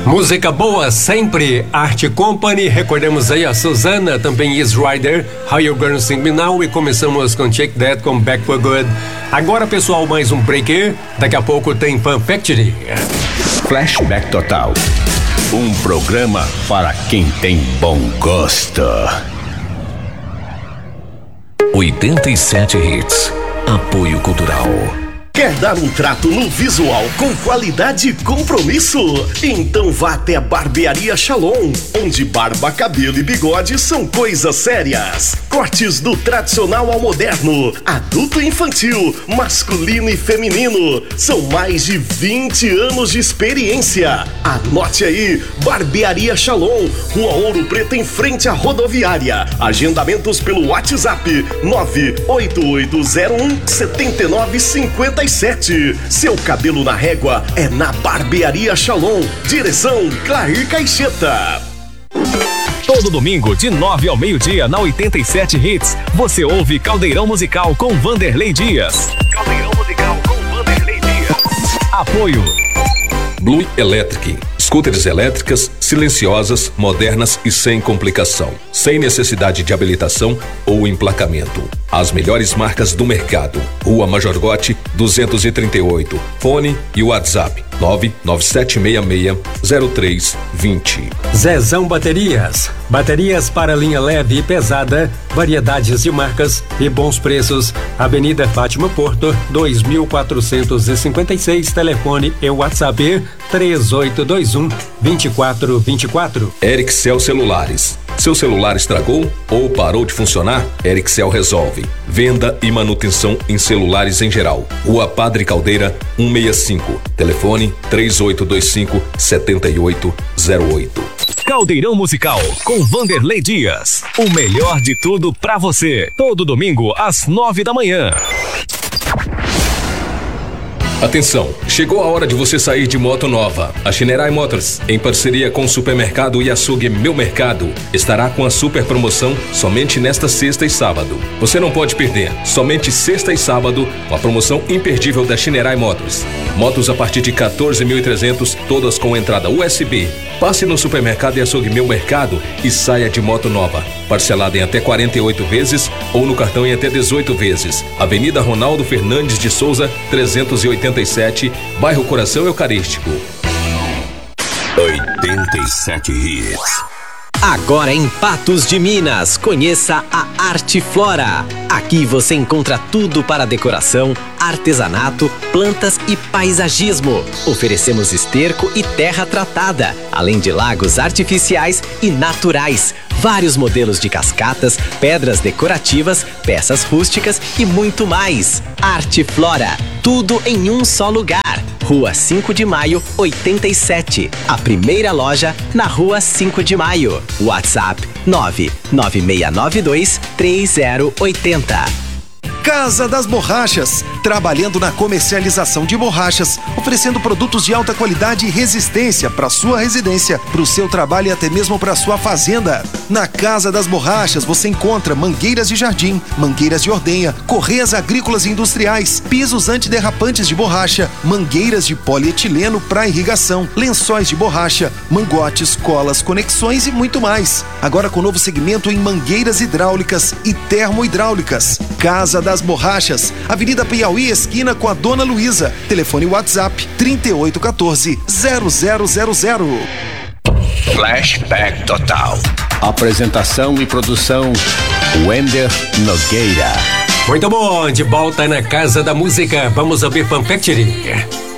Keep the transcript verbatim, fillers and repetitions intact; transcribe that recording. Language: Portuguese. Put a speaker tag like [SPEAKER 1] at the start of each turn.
[SPEAKER 1] Música boa sempre, Art Company, recordamos aí a Susana, também Easy Rider, How You Gonna Sing Me Now, e começamos com Check That com Back for Good. Agora, pessoal, mais um break, daqui a pouco tem Fun Factory.
[SPEAKER 2] Flashback Total, um programa para quem tem bom gosto.
[SPEAKER 3] oitenta e sete Hits, apoio cultural.
[SPEAKER 4] Quer dar um trato no visual com qualidade e compromisso? Então vá até a Barbearia Shalom, onde barba, cabelo e bigode são coisas sérias. Cortes do tradicional ao moderno, adulto e infantil, masculino e feminino. São mais de vinte anos de experiência. Anote aí, Barbearia Shalom, Rua Ouro Preto, em frente à rodoviária. Agendamentos pelo WhatsApp nove oito oito zero um sete nove cinco sete. Seu cabelo na régua é na Barbearia Shalom. Direção Clair Caixeta.
[SPEAKER 5] Todo domingo, de nove ao meio-dia, na oitenta e sete Hits, você ouve Caldeirão Musical com Vanderlei Dias. Caldeirão Musical com Vanderlei Dias. Apoio
[SPEAKER 3] Blue Electric, scooters elétricas, silenciosas, modernas e sem complicação, sem necessidade de habilitação ou emplacamento. As melhores marcas do mercado. Rua Major Gotti, duzentos e trinta e oito. Fone e WhatsApp nove nove sete seis seis zero três dois zero.
[SPEAKER 1] Zezão Baterias. Baterias para linha leve e pesada, variedades de marcas e bons preços. Avenida Fátima Porto, dois mil quatrocentos e cinquenta e seis. Telefone e WhatsApp três oito dois um, dois quatro dois quatro.
[SPEAKER 3] Ericssel Celulares. Seu celular estragou ou parou de funcionar? Ericssel resolve. Venda e manutenção em celulares em geral. Rua Padre Caldeira, cento e sessenta e cinco. Telefone três oito dois cinco, sete oito zero oito.
[SPEAKER 5] Caldeirão Musical com Vanderlei Dias. O melhor de tudo pra você. Todo domingo às nove da manhã.
[SPEAKER 3] Atenção, chegou a hora de você sair de moto nova. A Shinerai Motors, em parceria com o supermercado e açougue Meu Mercado, estará com a super promoção somente nesta sexta e sábado. Você não pode perder, somente sexta e sábado, a promoção imperdível da Shinerai Motors. Motos a partir de quatorze mil e trezentos, todas com entrada U S B. Passe no supermercado e açougue Meu Mercado e saia de moto nova. Parcelada em até quarenta e oito vezes ou no cartão em até dezoito vezes. Avenida Ronaldo Fernandes de Souza, trezentos e oitenta e sete, bairro Coração Eucarístico.
[SPEAKER 2] oitenta e sete Hits.
[SPEAKER 6] Agora em Patos de Minas, conheça a Arte Flora. Aqui você encontra tudo para decoração, artesanato, plantas e paisagismo. Oferecemos esterco e terra tratada, além de lagos artificiais e naturais. Vários modelos de cascatas, pedras decorativas, peças rústicas e muito mais. Arte Flora, tudo em um só lugar. Rua cinco de maio, oitenta e sete. A primeira loja na Rua cinco de maio. WhatsApp nove nove seis nove dois três zero oito zero.
[SPEAKER 7] Casa das Borrachas, trabalhando na comercialização de borrachas, oferecendo produtos de alta qualidade e resistência para sua residência, para o seu trabalho e até mesmo para sua fazenda. Na Casa das Borrachas você encontra mangueiras de jardim, mangueiras de ordenha, correias agrícolas e industriais, pisos antiderrapantes de borracha, mangueiras de polietileno para irrigação, lençóis de borracha, mangotes, colas, conexões e muito mais. Agora com novo segmento em mangueiras hidráulicas e termohidráulicas. Casa das Borrachas, Avenida Piauí, esquina com a Dona Luísa. Telefone WhatsApp trinta e oito quatorze, zero zero zero zero.
[SPEAKER 2] Flashback Total. Apresentação e produção Wender Nogueira.
[SPEAKER 1] Muito bom, de volta na Casa da Música. Vamos ouvir Fun Factory.